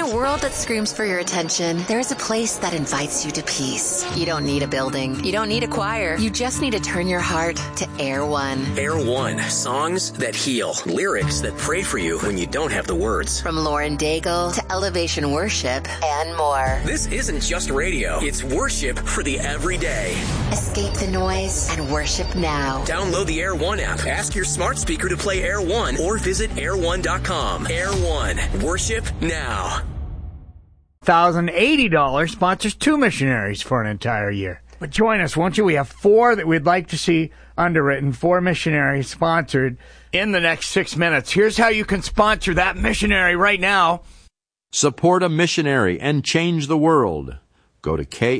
a world that screams for your attention, there is a place that invites you to peace. You don't need a building. You don't need a choir. You just need to turn your heart to Air One. Air One. Songs that heal. Lyrics that pray for you when you don't have the words. From Lauren Daigle to Elevation Worship and more. This isn't just radio. It's worship for the everyday. Escape the noise and worship now. Download the Air One app. Ask your smart speaker to play Air One or visit air1.com. Air One. Worship now. $1,080 sponsors 2 missionaries for an entire year. But join us, won't you? We have 4 that we'd like to see underwritten, 4 missionaries sponsored in the next 6 minutes. Here's how you can sponsor that missionary right now. Support a missionary and change the world. Go to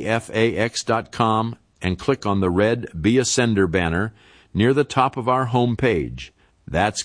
kfax.com and click on the red Be a Sender banner near the top of our homepage. That's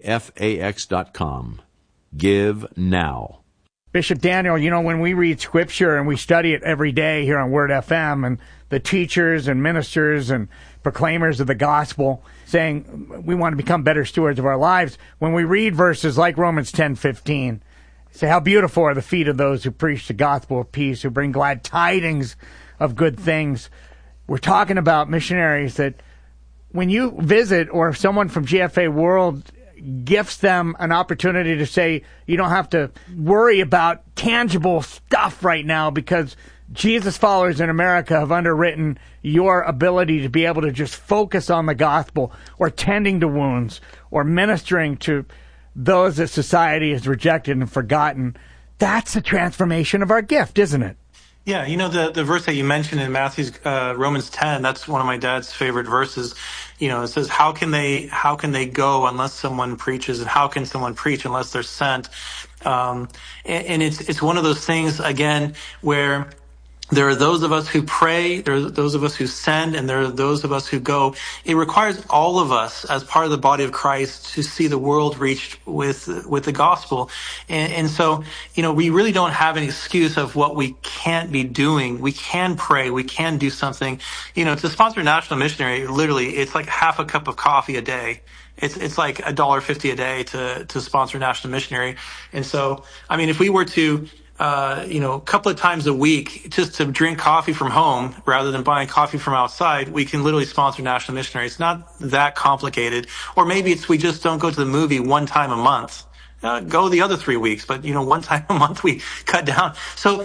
kfax.com. Give now. Bishop Daniel, you know, when we read Scripture and we study it every day here on Word FM, and the teachers and ministers and proclaimers of the gospel saying we want to become better stewards of our lives, when we read verses like Romans 10:15, say how beautiful are the feet of those who preach the gospel of peace, who bring glad tidings of good things. We're talking about missionaries that when you visit, or if someone from GFA World gifts them an opportunity to say, you don't have to worry about tangible stuff right now because Jesus followers in America have underwritten your ability to be able to just focus on the gospel, or tending to wounds, or ministering to those that society has rejected and forgotten. That's the transformation of our gift, isn't it? Yeah, you know, the verse that you mentioned in Matthew's Romans 10, that's one of my dad's favorite verses. You know, it says, how can they go unless someone preaches, and how can someone preach unless they're sent? And it's one of those things, again, where there are those of us who pray, there are those of us who send, and there are those of us who go. It requires all of us as part of the body of Christ to see the world reached with the gospel. And so, you know, we really don't have an excuse of what we can't be doing. We can pray. We can do something. You know, to sponsor a national missionary, literally, it's like half a cup of coffee a day. It's like $1.50 a day to sponsor a national missionary. And so, I mean, if we were to a couple of times a week just to drink coffee from home rather than buying coffee from outside, we can literally sponsor national missionaries. It's not that complicated. Or maybe we just don't go to the movie one time a month. Go the other 3 weeks, but one time a month we cut down. So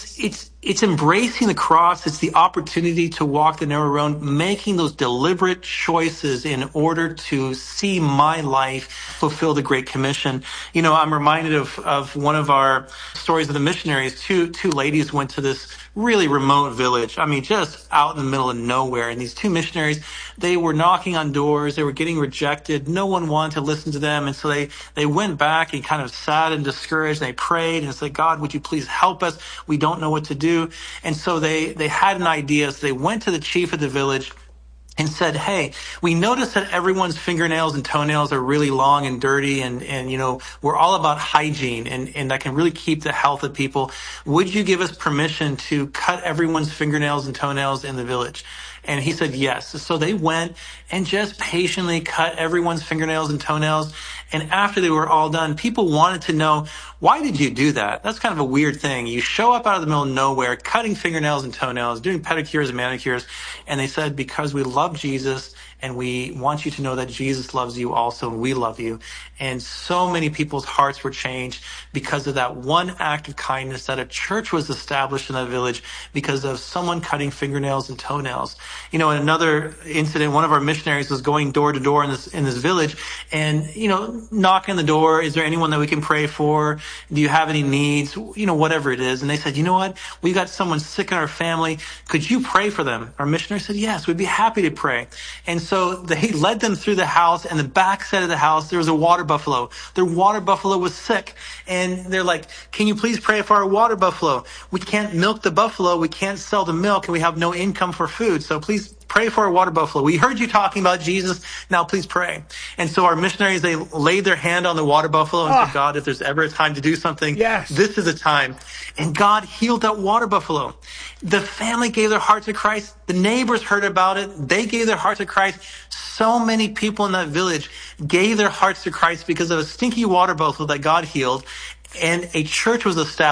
it's embracing the cross. It's the opportunity to walk the narrow road, making those deliberate choices in order to see my life fulfill the Great Commission. You know, I'm reminded of one of our stories of the missionaries. Two ladies went to this really remote village. I mean, just out in the middle of nowhere. And these 2 missionaries, they were knocking on doors. They were getting rejected. No one wanted to listen to them. And so they went back and kind of sad and discouraged. And they prayed and said, God, would you please help us? We don't know what to do. And so they had an idea. So they went to the chief of the village and said, hey, we noticed that everyone's fingernails and toenails are really long and dirty, and we're all about hygiene, and that can really keep the health of people. Would you give us permission to cut everyone's fingernails and toenails in the village? And he said yes. So they went and just patiently cut everyone's fingernails and toenails. And after they were all done, people wanted to know, why did you do that? That's kind of a weird thing. You show up out of the middle of nowhere, cutting fingernails and toenails, doing pedicures and manicures. And they said, because we love Jesus, and we want you to know that Jesus loves you also, and we love you. And so many people's hearts were changed because of that one act of kindness, that a church was established in that village because of someone cutting fingernails and toenails. You know, in another incident, one of our missionaries was going door to door in this village and, knocking on the door. Is there anyone that we can pray for? Do you have any needs? Whatever it is. And they said, you know what? We got someone sick in our family. Could you pray for them? Our missionary said, yes, we'd be happy to pray. And so they led them through the house, and the back side of the house, there was a water buffalo. Their water buffalo was sick. And they're like, can you please pray for our water buffalo? We can't milk the buffalo. We can't sell the milk, and we have no income for food. So please pray for our water buffalo. We heard you talking about Jesus. Now please pray. And so our missionaries, they laid their hand on the water buffalo and said, God, if there's ever a time to do something, this is the time. And God healed that water buffalo. The family gave their heart to Christ. The neighbors heard about it. They gave their heart to Christ. So many people in that village gave their hearts to Christ because of a stinky water buffalo that God healed. And a church was established.